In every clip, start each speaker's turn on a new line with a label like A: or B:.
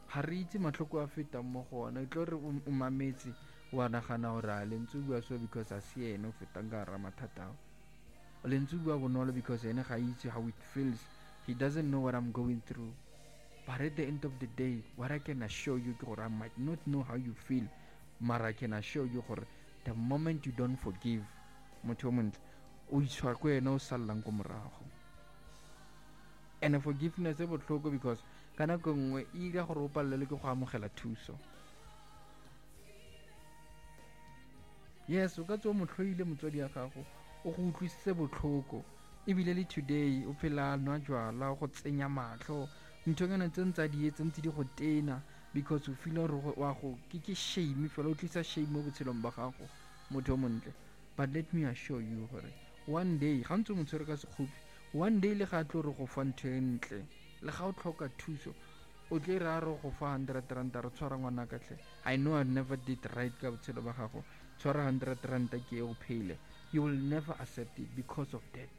A: ga re itse matlhoko a fetang mo go ona. Tlo re o mametse wa nagana gore a lentse o bua so because a se ene o fetang ka gara mathata ao. Lentse o bua bonolo because ene ga itse how it feels. He doesn't know what I'm going through. But at the end of the day, what I can assure you, I might not know how you feel, but I can assure you, the moment you don't forgive, and forgiveness is botlhoko because ka nako nngwe e ira gore o palelwe ke go amogela thuso. Yes, o ka tswa motlhoile motswadi ya gago o go utlwisitse botlhoko, ebile le today o phela nwa jwala go tsenya matlho ntho ngana tse ntse di etse ntse di go tena because o feel gore wa go ke shame fela o tlisa shame mo botshelong ba gago motho montle. But let me assure you gore one day ga ntse motho re ka se khupi, one day le ga tlo re go fa ntho e ntle le ga o tlhoka thuso o tle ra re go fa 100 rand re tshwara ngwana ka tle. I know I never did right ka botshelo ba gago, tshwara 100 rand ke o phele. You will never accept it because of that.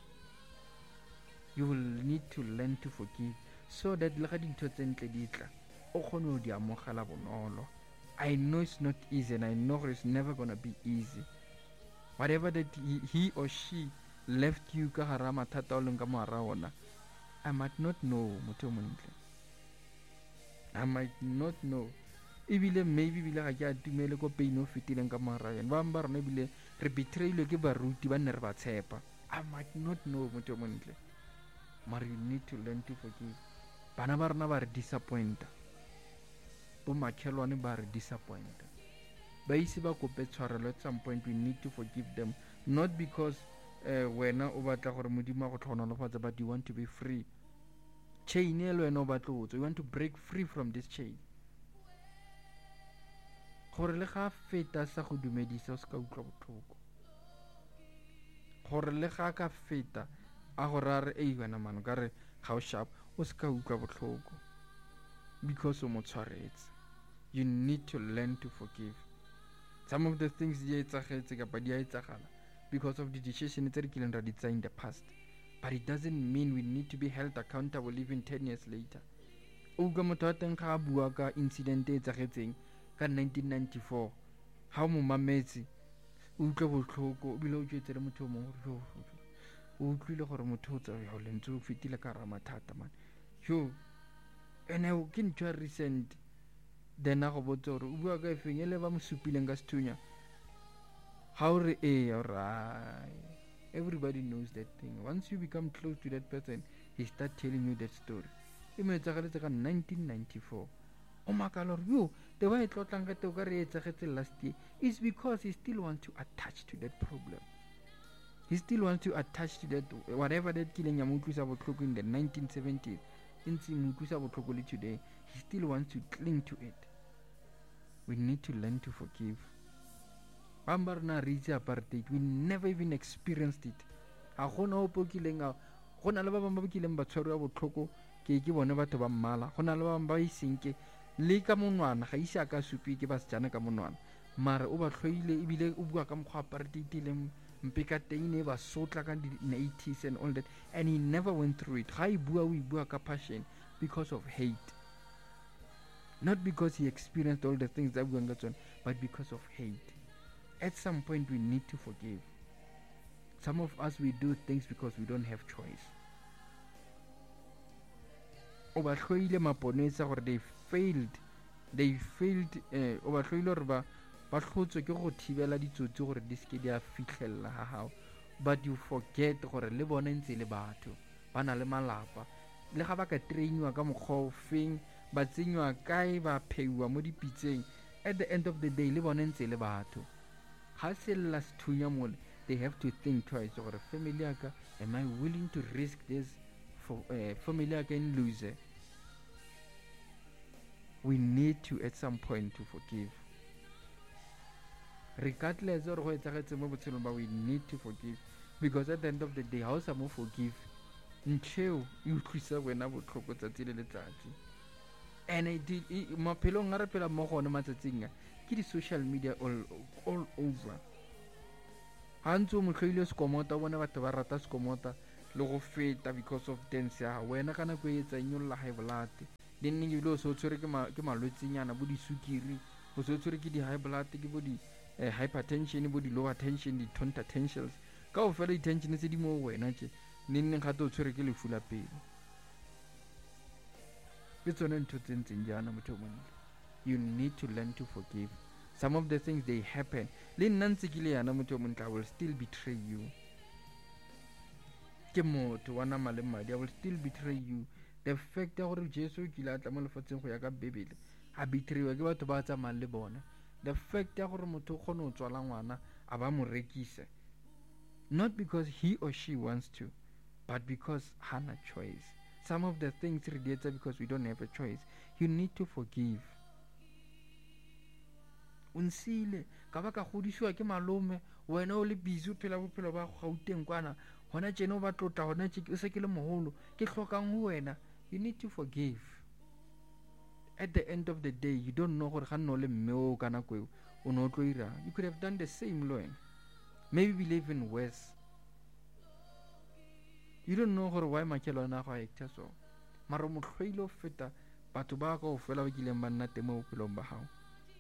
A: You will need to learn to forgive so that le ga dintho tse ntle di tla o kgone go di amogela bonolo. I know it's not easy and I know it's never gonna be easy. Whatever that he or she left you ka gara mathata o leng ka moara ona, I might not know motho montle. I might not know. Ebile maybe bile ga ke a tumele ko pain o fetileng ka moara yone ba mba rona ebile re betrayilwe ke baruti ba nne re ba tshepa. I might not know motho montle. But you need to learn to forgive. Bana ba rona ba re disappointa, bo makhelwane ba re disappointa, ba ise ba kope tshwarelo. At some point we need to forgive them, not because wena o batla gore modimo go tlhonolofatsa, but you want to be free. Chain e le wena o batla go tswa, you want to break free from this chain. Gore le ga feta sa go dumedisa o se ka utlwa botlhoko, gore le ga ka feta a go rare e wena mano ka re ga o sharp o se ka utlwa botlhoko because o mo tshwaretse. You need to learn to forgive. Some of the things di etsagetse kapa di a etsagala because of the decision tse re kileng ra di tsaya in the past, but it doesn't mean we need to be held accountable even 10 years later. O ka motho a teng ga a bua ka incident e etsagetseng ka 1994 ha o mo mametse o utlwa botlhoko ebile o jwetse le motho o mongwe o utlwile gore motho o tsaya o lentse o fetile ka ra mathata man yo ene o ke ntho recent. Then a go botsa gore o bua ka efeng ele ba mo supileng ka sethunya ha o re alright. Everybody knows that thing. Once you become close to that person, he start telling you that story. E mo etsagaletse ka 1994. O makala gore yo the way e tlotlang ka teo ka re etsagetse last year is because he still wants to attach to that problem. He still wants to attach to that whatever that killing ya mo utlwisa botlhoko in the 1970s ntse mo utlwisa botlhoko le today. He still wants to cling to it. We need to learn to forgive. Bambarna reach apartheid, we never even experienced it. A gona opo kileng a gona le ba bang ba kileng ba tshwarwa botlhoko ke bone batho ba mmala, gona le ba bang ba isenke le ka monwana ga isa ka supi ke ba sejana ka monwana, mara o ba tlhoile ebile o bua ka mokgwa apartheid le mpe ka teng ne ba sotla ka di 80s and all that, and he never went through it. Ga I bua ka passion because of hate, not because he experienced all the things that we got on, but because of hate. At some point we need to forgive. Some of us, we do things because we don't have choice. O ba tlhoile maponesa gore they failed o ba tlhoile gore ba tlhotswe ke go thibela ditsotsi gore di ske di a fitlhella ha hao, but you forget gore le bona ntse le batho ba na le malapa, le ga ba ka trainiwa ka mokgwa o feng, ba tsenywa kae, ba pheiwa mo dipitseng, at the end of the day le bona ntse le batho. Ha se la sethunya mole, they have to think twice gore family yaka, am I willing to risk this for family yaka in lose? We need to at some point to forgive. Regardless or go etsagetse mo botshelong ba, we need to forgive, because at the end of the day ha o sa mo forgive ntsheo e utlwisa wena botlhoko tsatsi le letsatsi. And maphelong a re phela mo gone matsatsing a ke di social media all over. Ha ntse o mo tlhoile sekomota o bona batho ba rata sekomota le go feta because of dance ya wena ka nako e etsang nyolla high blood le nne ebile o se o tshwere ke malwetsenyana bo disukiri o se o tshwere ke di-high blood ke bo di-hypertension bo di-lower tension di-tonta tensions ka o fela di-tension tse di mo wena tse neng gate o tshwere ke lefu la pelo ke tsone ntho tse ntseng jaana motho o montle. You need to learn to forgive. Some of the things they happen le nna ntse ke le yana motho o montle I will still betray you. Ke motho wa nama le madi I will still betray you. The fact ya gore Jesu ke ile a tla mo lefatsheng go ya ka Bebele a betrayiwa ke batho ba tsamayang le bona. The fact ya gore motho o kgone go tswala ngwana a ba mo rekisa not because he or she wants to but because hana choice. Some of the things re di etsa because we don't have a choice. You need to forgive. O nsile ka ba ka godisiwa ke malome wena o le busy o phela bophelo ba Gauteng kwana hona tjena o ba tlotla hona tje o se ke le moholo ke hlokang ho wena. You need to forgive. At the end of the day you don't know gore ga nno le mme o kana kweo o no tlo ira. You could have done the same Lord. Maybe even worse. You don't know gore why makelo na go actor so mara mo tlhoile o feta batho ba ka o fela ba kileng ba nna teng mo bophelong ba hao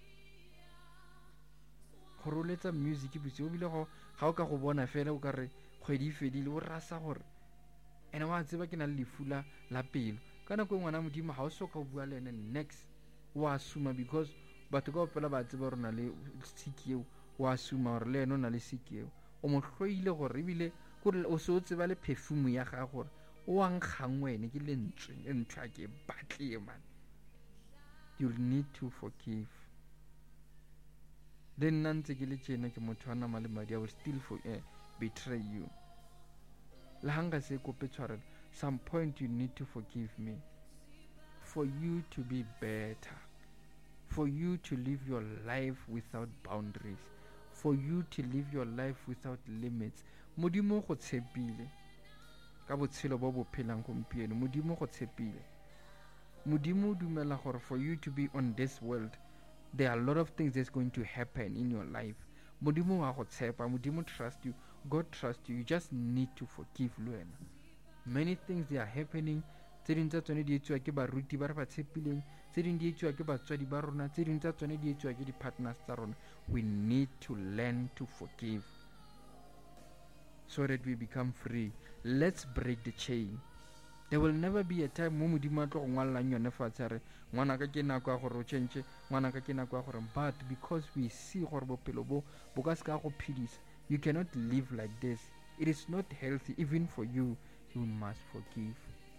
A: go roletsa music botse o bile ga o ka go bona fela o ka re kgwedi fedile o rasa gore ene wa tseba ke na le lefu la pelo ka nako e ngwana modimo ga o soka o bua le ene next o assume because batho ka opela ba tseba rona le sikeo o assume gore le ene o na le sikeo o mo hloile gore ebile gore o se o tseba le perfume ya ga gore o a nkgang wena ke lentswe e ntshwa ke batle man. You need to forgive. Le nna ntse ke le tjena ke motho wa nama le madi I will still betray you. Le hanga se kope tshwarelo some point you need to forgive me for you to be better, for you to live your life without boundaries, for you to live your life without limits. Modimo go tshepile ka botshelo bo bo phelang gompieno. Modimo go tshepile. Modimo dumela gore for you to be on this world there are a lot of things that's going to happen in your life. Modimo wa go tshepa. Modimo trust you. God trust you. You just need to forgive Luena. Many things they are happening. Tse ding tsa tsone di etswa ke baruti ba re ba tshepileng, tse ding di etswa ke batswadi ba rona, tse ding tsa tsone di etswa ke di-partners tsa rona. We need to learn to forgive so that we become free. Let's break the chain. There will never be a time mo modimo a tlo go ngwalang yone fatshe re ngwana ka ke nako ya gore o change ngwana ka ke nako ya gore but because we see gore bophelo bo ka se ka go phedisa. You cannot live like this. It is not healthy even for you. You must forgive.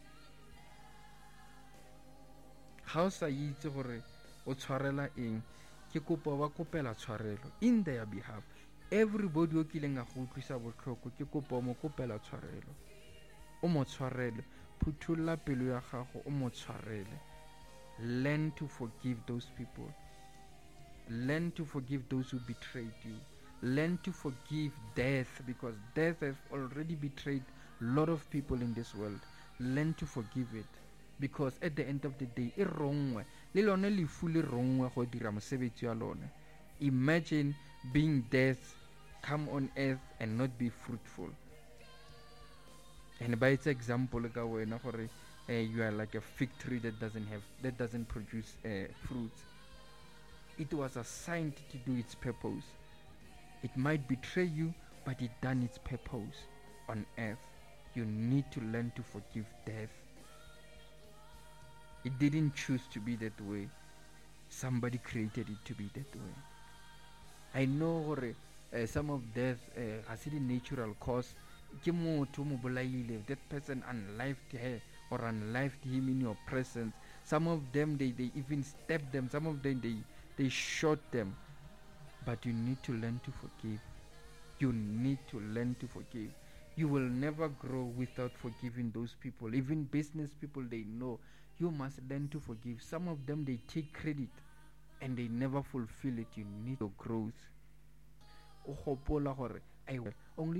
A: Ga o sa itse gore o tshwarela eng ke kopo ba kopela tshwarelo in their behalf. Everybody o kileng a go utlwisa botlhoko ke kopo mo kopela tshwarelo o mo tshwarele phuthulla pelo ya gago o mo tshwarele. Learn to forgive those people. Learn to forgive those who betrayed you. Learn to forgive death because death has already betrayed a lot of people in this world. Learn to forgive it because at the end of the day e rongwe le lone lefu le rongwe go dira mosebetsi wa lone. Imagine being death come on earth and not be fruitful. And by its example ka wena gore you are like a fig tree that doesn't produce fruits. It was assigned to do its purpose. It might betray you, but it done its purpose on earth. You need to learn to forgive death. It didn't choose to be that way. Somebody created it to be that way. I know some of death has a natural cause. That person unlived her or unlived him in your presence. Some of them they even stabbed them. Some of them they shot them. But you need to learn to forgive. You need to learn to forgive. You will never grow without forgiving those people. Even business people, they know you must learn to forgive. Some of them they take credit and they never fulfill it. You need your growth. Only